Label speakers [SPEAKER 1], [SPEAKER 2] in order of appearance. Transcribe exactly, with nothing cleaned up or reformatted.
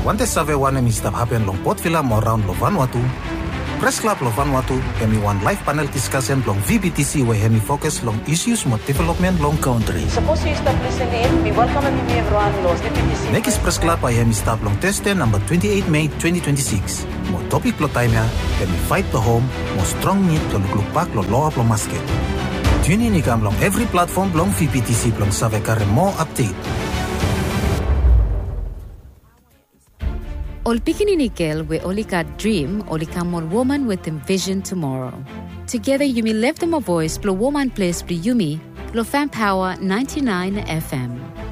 [SPEAKER 1] Wante save wane mi stap happen long Port Vila mo round lo Vanuatu. Press Club lo Vanuatu hemi one live panel discussion long V B T C where hemi focus long issues mo development long country.
[SPEAKER 2] Suppose you stop listening, we welcome everyone los V B T C.
[SPEAKER 1] Nekis Press Club ay hemi stap long teste number twenty-eight May twenty twenty-six. Mo topic lo time ya, hemi fight to home, mo strong need lo lukluk pak lo loa lo masket. Tune in ikam long every platform long V B T C long save kare mo update.
[SPEAKER 3] Ol pikininikel we olika dream olika more woman with envision tomorrow. Together Yumi left them a voice, plo woman place plo Yumi, plo fan power ninety-nine F M.